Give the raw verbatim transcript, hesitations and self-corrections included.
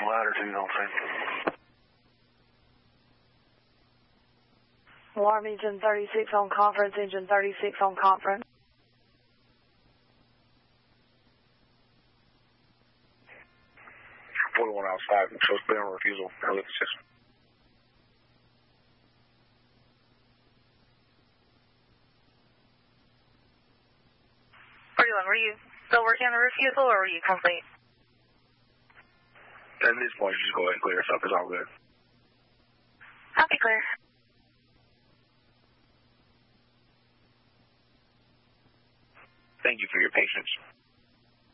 latitude on thing. Alarm engine thirty-six on conference, engine thirty-six on conference. forty-one outside, supposed to be on refusal. Lift six. forty-one, were you still working on the refusal or were you complete? At this point, just go ahead and clear us up. It's all good. Copy, clear. Thank you for your patience.